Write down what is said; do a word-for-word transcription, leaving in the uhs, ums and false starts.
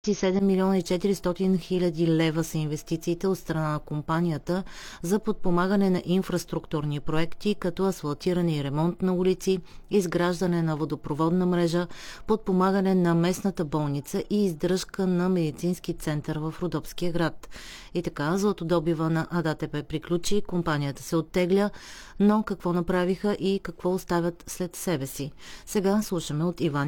седем милиона и четиристотин хиляди лева са инвестициите от страна на компанията за подпомагане на инфраструктурни проекти, като асфалтиране и ремонт на улици, изграждане на водопроводна мрежа, подпомагане на местната болница и издръжка на медицински център в Родопския град. И така, златодобива на АДТП приключи, компанията се оттегля, но какво направиха и какво оставят след себе си? Сега слушаме от Иван